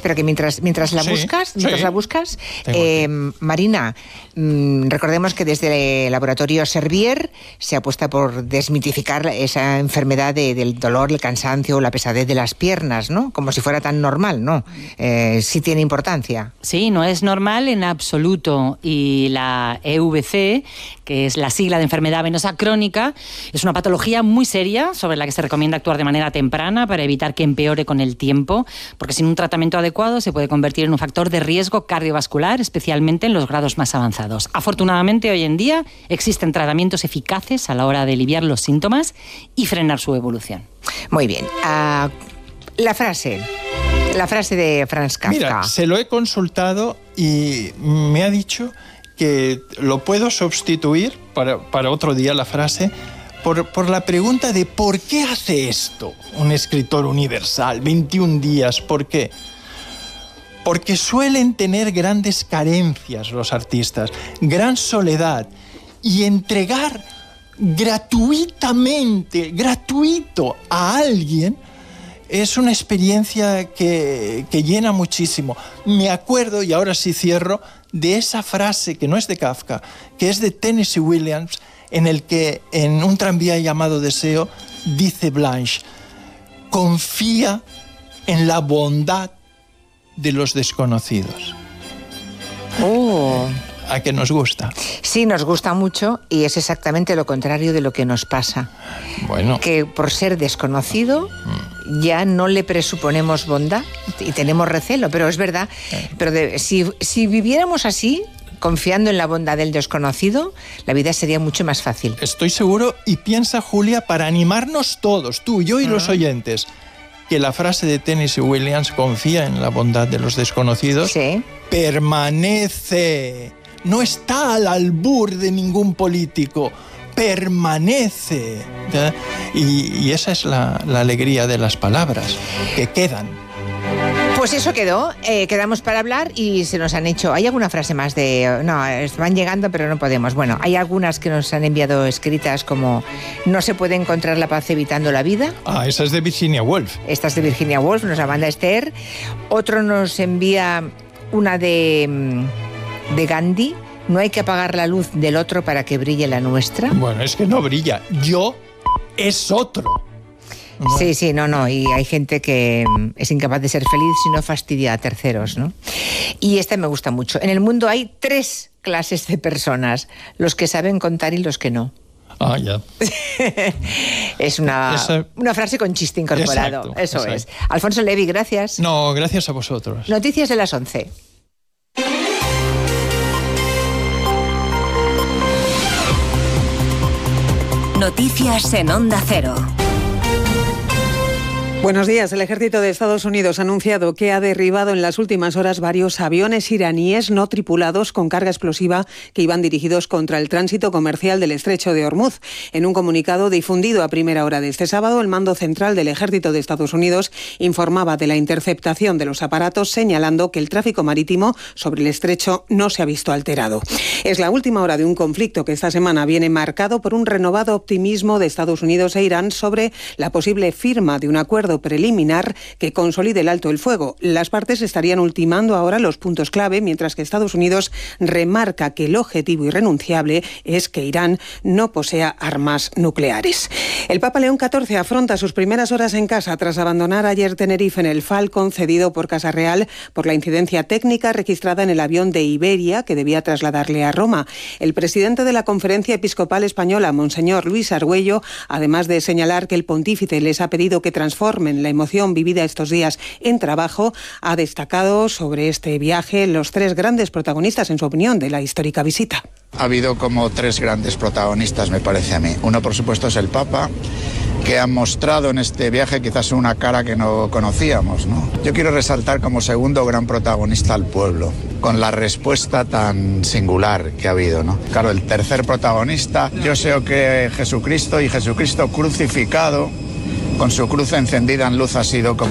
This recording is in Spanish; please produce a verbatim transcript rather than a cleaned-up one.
espera, que mientras, mientras la Sí, buscas, mientras sí. la buscas, eh, Marina, mmm, recordemos que desde el laboratorio Servier se apuesta por desmitificar esa enfermedad de, del dolor, el cansancio o la pesadez de las piernas, ¿no? Como si fuera tan normal, ¿no? Eh, sí tiene importancia. Sí, no es normal en absoluto. Y la E V C, que es la sigla de enfermedad venosa crónica, es una patología muy seria sobre la que se recomienda actuar de manera temprana para evitar que empeore con el tiempo, porque sin un tratamiento adecuado se puede convertir en un factor de riesgo cardiovascular, especialmente en los grados más avanzados. Afortunadamente, hoy en día existen tratamientos eficaces a la hora de aliviar los síntomas y frenar su evolución. Muy bien. Uh, la frase... La frase de Franz Kafka. Mira, se lo he consultado y me ha dicho que lo puedo sustituir para, para otro día la frase por, por la pregunta de ¿por qué hace esto un escritor universal? veintiún días, ¿por qué? Porque suelen tener grandes carencias los artistas, gran soledad, y entregar gratuitamente, gratuito a alguien es una experiencia que, que llena muchísimo. Me acuerdo, y ahora sí cierro, de esa frase que no es de Kafka, que es de Tennessee Williams, en el que en un tranvía llamado Deseo dice Blanche: confía en la bondad de los desconocidos. Oh. ¿A qué nos gusta? Sí, nos gusta mucho y es exactamente lo contrario de lo que nos pasa. Bueno. Que por ser desconocido ya no le presuponemos bondad y tenemos recelo, pero es verdad. Pero de, si, si viviéramos así, confiando en la bondad del desconocido, la vida sería mucho más fácil. Estoy seguro, y piensa, Julia, para animarnos todos, tú, yo y uh-huh. los oyentes, que la frase de Tennessee Williams, confía en la bondad de los desconocidos, sí. permanece. No está al albur de ningún político, permanece. Y, y esa es la, la alegría de las palabras, que quedan. Pues eso quedó, eh, quedamos para hablar y se nos han hecho... ¿Hay alguna frase más de...? No, van llegando pero no podemos. Bueno, hay algunas que nos han enviado escritas como no se puede encontrar la paz evitando la vida. Ah, esa es de Virginia Woolf. Esta es de Virginia Woolf, nos la manda Esther. Otro nos envía una de... de Gandhi, no hay que apagar la luz del otro para que brille la nuestra. Bueno, es que no brilla, yo es otro. ¿No? Sí, sí, no, no, y hay gente que es incapaz de ser feliz si no fastidia a terceros, ¿no? Y esta me gusta mucho. En el mundo hay tres clases de personas, los que saben contar y los que no. Ah, ya. Es una, Esa... una frase con chiste incorporado. Exacto, Eso exacto. es. Alfonso Levi, gracias. No, gracias a vosotros. Noticias de las once. Noticias en Onda Cero. Buenos días. El ejército de Estados Unidos ha anunciado que ha derribado en las últimas horas varios aviones iraníes no tripulados con carga explosiva que iban dirigidos contra el tránsito comercial del estrecho de Hormuz. En un comunicado difundido a primera hora de este sábado, el mando central del ejército de Estados Unidos informaba de la interceptación de los aparatos, señalando que el tráfico marítimo sobre el estrecho no se ha visto alterado. Es la última hora de un conflicto que esta semana viene marcado por un renovado optimismo de Estados Unidos e Irán sobre la posible firma de un acuerdo preliminar que consolide el alto el fuego. Las partes estarían ultimando ahora los puntos clave, mientras que Estados Unidos remarca que el objetivo irrenunciable es que Irán no posea armas nucleares. El Papa León catorce afronta sus primeras horas en casa tras abandonar ayer Tenerife en el Falcon cedido por Casa Real por la incidencia técnica registrada en el avión de Iberia que debía trasladarle a Roma. El presidente de la Conferencia Episcopal Española, Monseñor Luis Argüello, además de señalar que el pontífice les ha pedido que transformen la emoción vivida estos días en trabajo, ha destacado sobre este viaje los tres grandes protagonistas, en su opinión, de la histórica visita. Ha habido como tres grandes protagonistas, me parece a mí. Uno, por supuesto, es el Papa, que ha mostrado en este viaje quizás una cara que no conocíamos, ¿no? Yo quiero resaltar como segundo gran protagonista al pueblo, con la respuesta tan singular que ha habido, ¿no? Claro, el tercer protagonista, yo sé que Jesucristo y Jesucristo crucificado, con su cruz encendida en luz, ha sido como